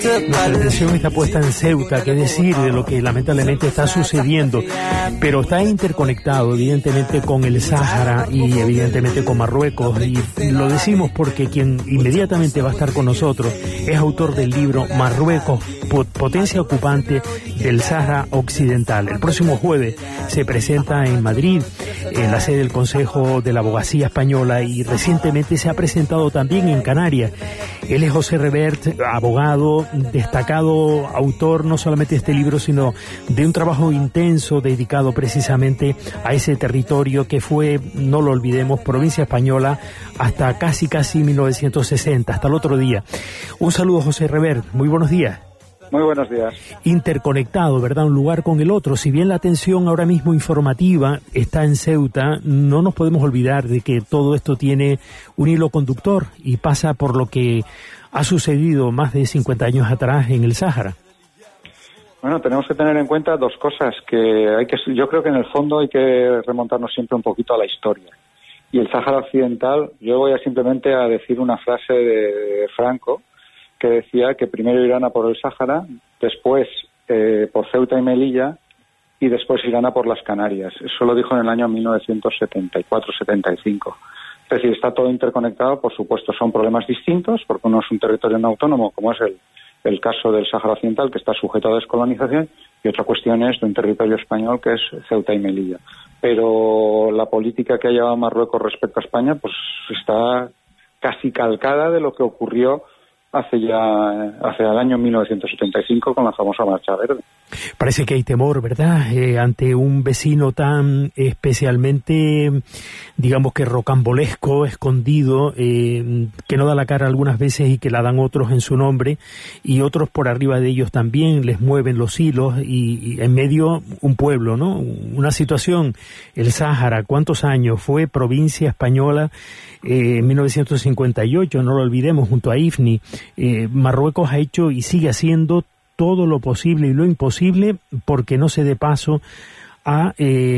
Nuestra atención está puesta en Ceuta, qué decir de lo que lamentablemente está sucediendo, pero está interconectado evidentemente con el Sáhara y evidentemente con Marruecos, y lo decimos porque quien inmediatamente va a estar con nosotros es autor del libro Marruecos, potencia ocupante del Sáhara Occidental. El próximo jueves se presenta en Madrid, en la sede del Consejo de la Abogacía Española, y recientemente se ha presentado también en Canarias. Él es José Revert, abogado, destacado autor no solamente de este libro, sino de un trabajo intenso dedicado precisamente a ese territorio que fue, no lo olvidemos, provincia española hasta casi 1960, hasta el otro día. Un saludo, José Revert, muy buenos días. Muy buenos días. Interconectado, ¿verdad? Un lugar con el otro. Si bien la atención ahora mismo informativa está en Ceuta, no nos podemos olvidar de que todo esto tiene un hilo conductor y pasa por lo que ha sucedido más de 50 años atrás en el Sáhara. Bueno, tenemos que tener en cuenta dos cosas yo creo que en el fondo hay que remontarnos siempre un poquito a la historia. Y el Sáhara Occidental, yo voy simplemente a decir una frase de Franco, que decía que primero irán a por el Sáhara, después por Ceuta y Melilla, y después irán a por las Canarias. Eso lo dijo en el año 1974-75. Es decir, está todo interconectado, por supuesto son problemas distintos, porque uno es un territorio no autónomo, como es el caso del Sáhara Occidental, que está sujeto a descolonización, y otra cuestión es de un territorio español, que es Ceuta y Melilla. Pero la política que ha llevado Marruecos respecto a España, pues está casi calcada de lo que ocurrió hacia el año 1975 con la famosa Marcha Verde. Parece que hay temor, ¿verdad?, ante un vecino tan especialmente, digamos que rocambolesco, escondido, que no da la cara algunas veces y que la dan otros en su nombre, y otros por arriba de ellos también les mueven los hilos, y en medio un pueblo, ¿no? Una situación, el Sáhara, ¿cuántos años? Fue provincia española en 1958, no lo olvidemos, junto a Ifni. Marruecos ha hecho y sigue haciendo todo lo posible y lo imposible porque no se dé paso a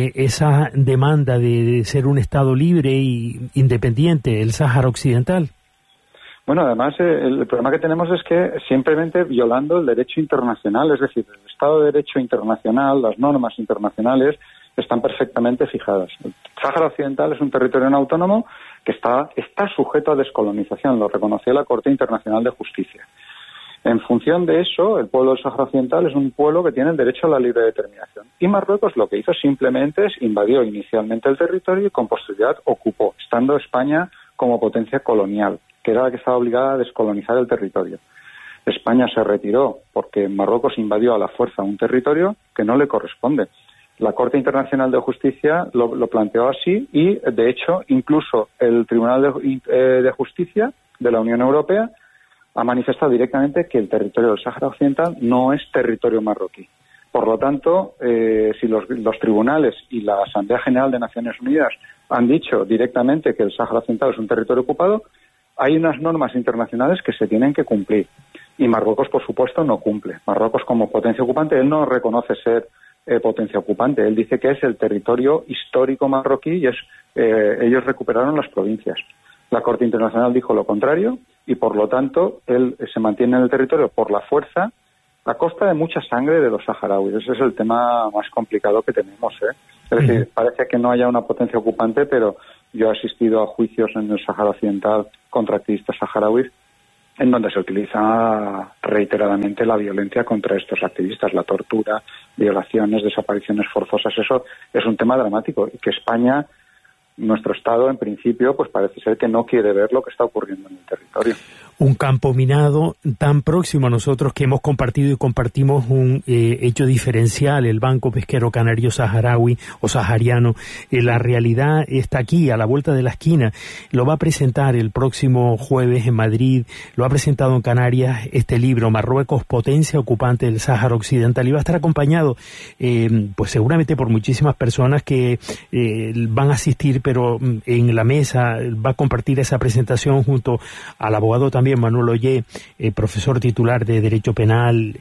esa demanda de ser un Estado libre e independiente, el Sáhara Occidental. Bueno, además el problema que tenemos es que simplemente violando el derecho internacional, es decir, el Estado de Derecho internacional, las normas internacionales están perfectamente fijadas. El Sáhara Occidental es un territorio no autónomo que está sujeto a descolonización, lo reconoció la Corte Internacional de Justicia. En función de eso, el pueblo del Sáhara Occidental es un pueblo que tiene el derecho a la libre determinación. Y Marruecos lo que hizo simplemente es invadió inicialmente el territorio y con posterioridad ocupó, estando España como potencia colonial, que era la que estaba obligada a descolonizar el territorio. España se retiró porque Marruecos invadió a la fuerza un territorio que no le corresponde. La Corte Internacional de Justicia lo planteó así y, de hecho, incluso el Tribunal de Justicia de la Unión Europea ha manifestado directamente que el territorio del Sáhara Occidental no es territorio marroquí. Por lo tanto, si los tribunales y la Asamblea General de Naciones Unidas han dicho directamente que el Sáhara Occidental es un territorio ocupado, hay unas normas internacionales que se tienen que cumplir. Y Marruecos, por supuesto, no cumple. Marruecos, como potencia ocupante, él no reconoce ser potencia ocupante. Él dice que es el territorio histórico marroquí y ellos recuperaron las provincias. La Corte Internacional dijo lo contrario y, por lo tanto, él se mantiene en el territorio por la fuerza a costa de mucha sangre de los saharauis. Ese es el tema más complicado que tenemos, ¿eh? Es decir, parece que no haya una potencia ocupante, pero yo he asistido a juicios en el Sáhara Occidental contra activistas saharauis en donde se utiliza reiteradamente la violencia contra estos activistas, la tortura, violaciones, desapariciones forzosas. Eso es un tema dramático y que España, nuestro Estado, en principio, pues parece ser que no quiere ver lo que está ocurriendo en el territorio. Un campo minado tan próximo a nosotros que hemos compartido y compartimos un hecho diferencial, el Banco Pesquero Canario Saharaui o Sahariano. La realidad está aquí, a la vuelta de la esquina. Lo va a presentar el próximo jueves en Madrid, lo ha presentado en Canarias este libro, Marruecos, potencia ocupante del Sáhara Occidental, y va a estar acompañado pues seguramente por muchísimas personas que van a asistir, pero en la mesa va a compartir esa presentación junto al abogado también Manuel Ollé, profesor titular de Derecho Penal,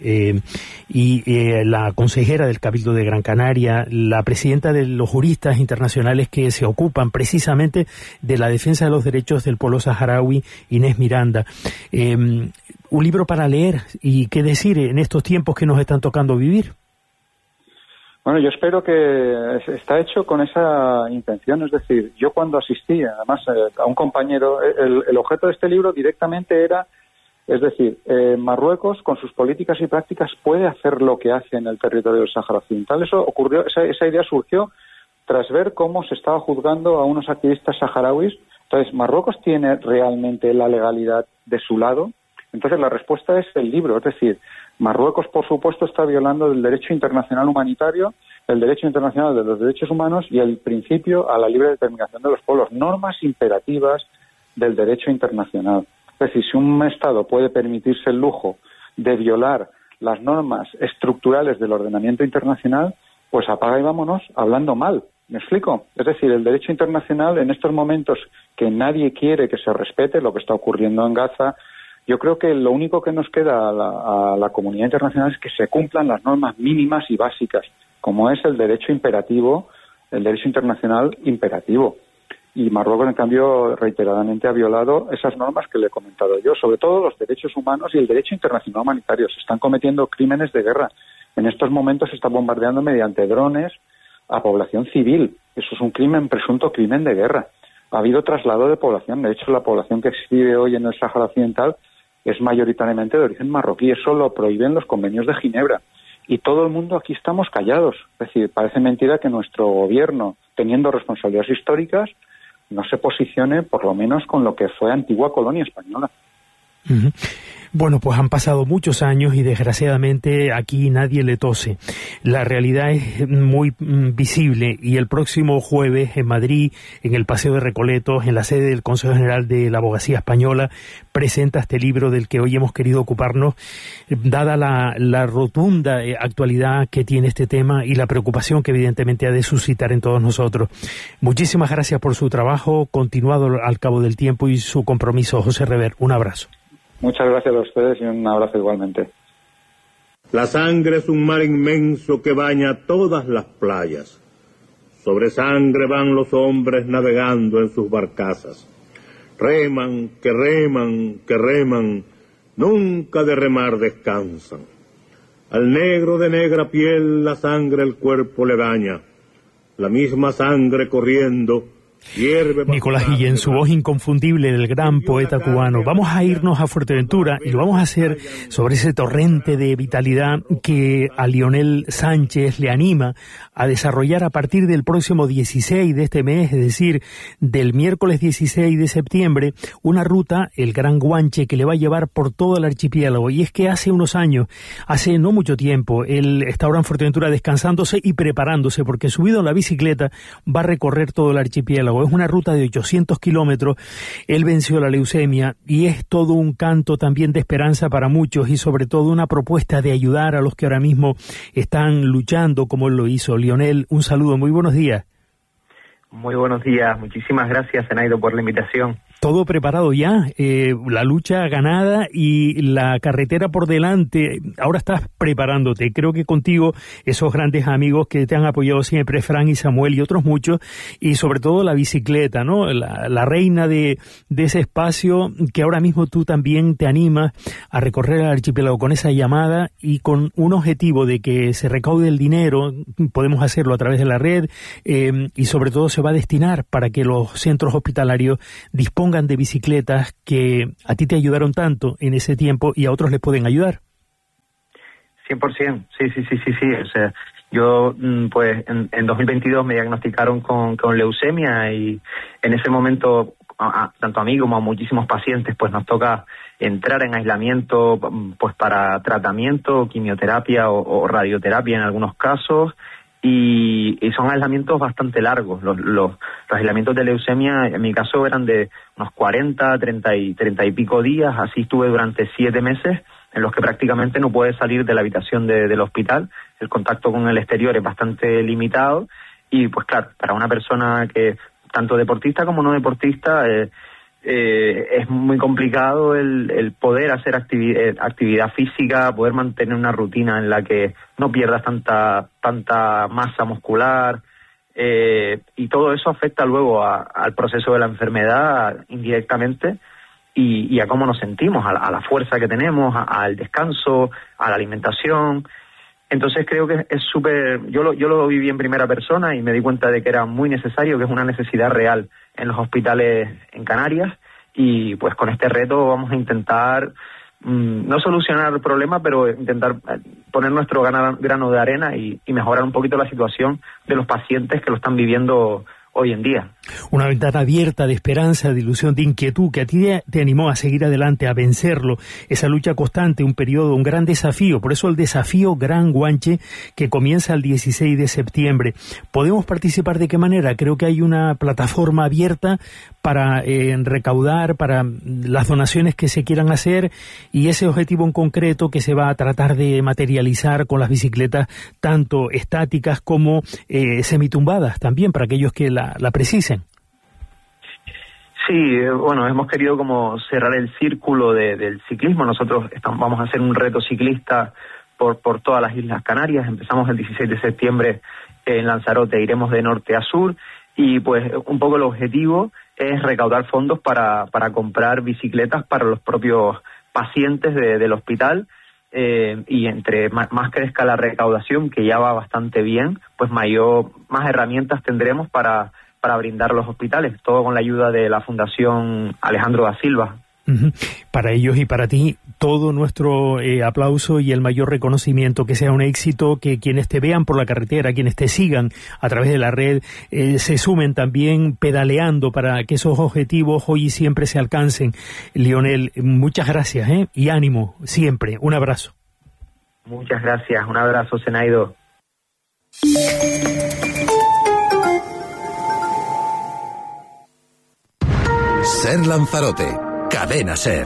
y la consejera del Cabildo de Gran Canaria, la presidenta de los juristas internacionales que se ocupan precisamente de la defensa de los derechos del pueblo saharaui, Inés Miranda. un libro para leer y qué decir en estos tiempos que nos están tocando vivir. Bueno, yo espero que está hecho con esa intención, es decir, yo cuando asistí, además, a un compañero, el objeto de este libro directamente era, es decir, Marruecos con sus políticas y prácticas puede hacer lo que hace en el territorio del Sáhara Occidental. Eso ocurrió, esa idea surgió tras ver cómo se estaba juzgando a unos activistas saharauis. Entonces, ¿Marruecos tiene realmente la legalidad de su lado? Entonces, la respuesta es el libro, es decir, Marruecos, por supuesto, está violando el derecho internacional humanitario, el derecho internacional de los derechos humanos y el principio a la libre determinación de los pueblos, normas imperativas del derecho internacional. Es decir, si un Estado puede permitirse el lujo de violar las normas estructurales del ordenamiento internacional, pues apaga y vámonos hablando mal. ¿Me explico? Es decir, el derecho internacional en estos momentos que nadie quiere que se respete, lo que está ocurriendo en Gaza, yo creo que lo único que nos queda a la comunidad internacional es que se cumplan las normas mínimas y básicas, como es el derecho imperativo, el derecho internacional imperativo. Y Marruecos, en cambio, reiteradamente ha violado esas normas que le he comentado yo, sobre todo los derechos humanos y el derecho internacional humanitario. Se están cometiendo crímenes de guerra. En estos momentos se está bombardeando mediante drones a población civil. Eso es un presunto crimen de guerra. Ha habido traslado de población. De hecho, la población que vive hoy en el Sáhara Occidental es mayoritariamente de origen marroquí. Eso lo prohíben los convenios de Ginebra. Y todo el mundo aquí estamos callados. Es decir, parece mentira que nuestro gobierno, teniendo responsabilidades históricas, no se posicione, por lo menos, con lo que fue antigua colonia española. Uh-huh. Bueno, pues han pasado muchos años y desgraciadamente aquí nadie le tose. La realidad es muy visible y el próximo jueves en Madrid, en el Paseo de Recoletos, en la sede del Consejo General de la Abogacía Española, presenta este libro del que hoy hemos querido ocuparnos, dada la rotunda actualidad que tiene este tema y la preocupación que evidentemente ha de suscitar en todos nosotros. Muchísimas gracias por su trabajo continuado al cabo del tiempo y su compromiso, José Rever. Un abrazo. Muchas gracias a ustedes y un abrazo igualmente. La sangre es un mar inmenso que baña todas las playas. Sobre sangre van los hombres navegando en sus barcazas. Reman, que reman, que reman, nunca de remar descansan. Al negro de negra piel la sangre el cuerpo le baña. La misma sangre corriendo Nicolás Guillén, su voz inconfundible del gran poeta cubano. Vamos a irnos a Fuerteventura y lo vamos a hacer sobre ese torrente de vitalidad que a Lionel Sánchez le anima a desarrollar a partir del próximo 16 de este mes, es decir, del miércoles 16 de septiembre, una ruta, el Gran Guanche, que le va a llevar por todo el archipiélago. Y es que hace unos años, hace no mucho tiempo, él está ahora en Fuerteventura descansándose y preparándose, porque subido en la bicicleta va a recorrer todo el archipiélago. Es una ruta de 800 kilómetros. Él venció la leucemia y es todo un canto también de esperanza para muchos y sobre todo una propuesta de ayudar a los que ahora mismo están luchando como él lo hizo. Lionel, un saludo, muy buenos días. Muy buenos días, muchísimas gracias, Zenaido, por la invitación. Todo preparado ya, la lucha ganada y la carretera por delante. Ahora estás preparándote. Creo que contigo, esos grandes amigos que te han apoyado siempre, Fran y Samuel y otros muchos, y sobre todo la bicicleta, ¿no? La reina de ese espacio que ahora mismo tú también te animas a recorrer el archipiélago con esa llamada y con un objetivo de que se recaude el dinero. Podemos hacerlo a través de la red y sobre todo se va a destinar para que los centros hospitalarios dispongan de bicicletas que a ti te ayudaron tanto en ese tiempo y a otros les pueden ayudar. 100%, sí. O sea, yo, pues, en 2022 me diagnosticaron con leucemia y en ese momento, tanto a mí como a muchísimos pacientes, pues nos toca entrar en aislamiento, pues para tratamiento, quimioterapia o radioterapia en algunos casos. Y son aislamientos bastante largos. Los aislamientos de leucemia, en mi caso, eran de unos 40, 30 y pico días. Así estuve durante 7 meses, en los que prácticamente no puedes salir de la habitación del hospital. El contacto con el exterior es bastante limitado. Y, pues claro, para una persona que, tanto deportista como no deportista, es muy complicado el poder hacer actividad física, poder mantener una rutina en la que no pierdas tanta masa muscular, y todo eso afecta luego al proceso de la enfermedad indirectamente, y a cómo nos sentimos, a la fuerza que tenemos, al descanso, a la alimentación. Entonces creo que es súper, yo lo viví en primera persona y me di cuenta de que era muy necesario, que es una necesidad real en los hospitales en Canarias, y pues con este reto vamos a intentar no solucionar el problema, pero intentar poner nuestro grano de arena y mejorar un poquito la situación de los pacientes que lo están viviendo hoy en día. Una ventana abierta de esperanza, de ilusión, de inquietud, que a ti te animó a seguir adelante, a vencerlo, esa lucha constante, un periodo, un gran desafío. Por eso el desafío Gran Guanche, que comienza el 16 de septiembre. ¿Podemos participar de qué manera? Creo que hay una plataforma abierta para recaudar, para las donaciones que se quieran hacer, y ese objetivo en concreto que se va a tratar de materializar con las bicicletas, tanto estáticas como semitumbadas, también para aquellos que la precisen. Sí, bueno, hemos querido como cerrar el círculo del ciclismo. Nosotros vamos a hacer un reto ciclista por todas las Islas Canarias. Empezamos el 16 de septiembre en Lanzarote, iremos de norte a sur, y pues un poco el objetivo es recaudar fondos para comprar bicicletas para los propios pacientes del hospital, y entre más crezca la recaudación, que ya va bastante bien, pues más herramientas tendremos para brindar a los hospitales, todo con la ayuda de la Fundación Alejandro da Silva. Para ellos y para ti, todo nuestro aplauso y el mayor reconocimiento, que sea un éxito, que quienes te vean por la carretera, quienes te sigan a través de la red, se sumen también pedaleando para que esos objetivos hoy y siempre se alcancen. Lionel, muchas gracias, y ánimo siempre. Un abrazo. Muchas gracias, un abrazo, Zenaido. Ser Lanzarote. Cadena Ser.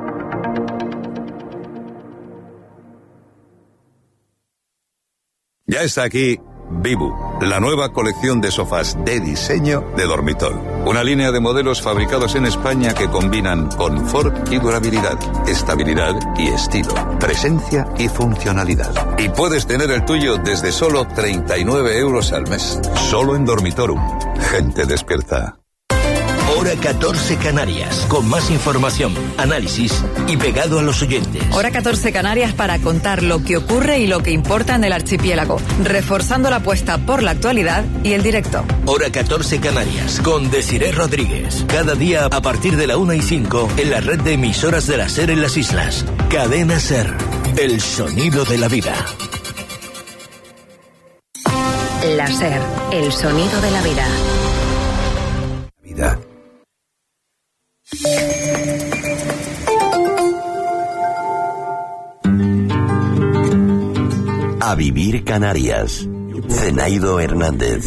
Ya está aquí Vivu, la nueva colección de sofás de diseño de Dormitol. Una línea de modelos fabricados en España que combinan confort y durabilidad, estabilidad y estilo, presencia y funcionalidad. Y puedes tener el tuyo desde solo 39 euros al mes. Solo en Dormitorum. Gente despierta. Hora 14 Canarias, con más información, análisis y pegado a los oyentes. Hora 14 Canarias para contar lo que ocurre y lo que importa en el archipiélago, reforzando la apuesta por la actualidad y el directo. Hora 14 Canarias, con Desiré Rodríguez. Cada día a partir de la 1:05 en la red de emisoras de la SER en las islas. Cadena SER, el sonido de la vida. La SER, el sonido de la vida. A vivir Canarias. Zenaido Hernández.